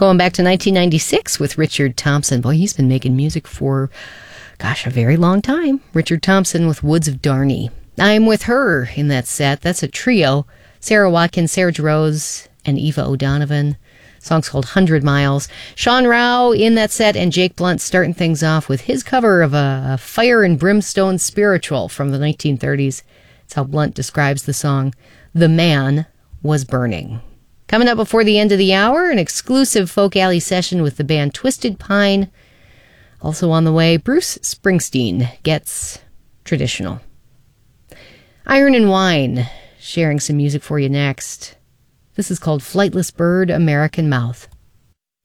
Going back to 1996 with Richard Thompson. Boy, he's been making music for, a very long time. Richard Thompson with Woods of Darney. I'm With Her in that set. That's a trio. Sarah Watkins, Sarah Jarosz, and Eva O'Donovan. Song's called 100 Miles. Sean Rao in that set, and Jake Blunt starting things off with his cover of a Fire and Brimstone spiritual from the 1930s. That's how Blunt describes the song. The Man Was Burning. Coming up before the end of the hour, an exclusive Folk Alley session with the band Twisted Pine. Also on the way, Bruce Springsteen Gets Traditional. Iron and Wine, sharing some music for you next. This is called Flightless Bird, American Mouth.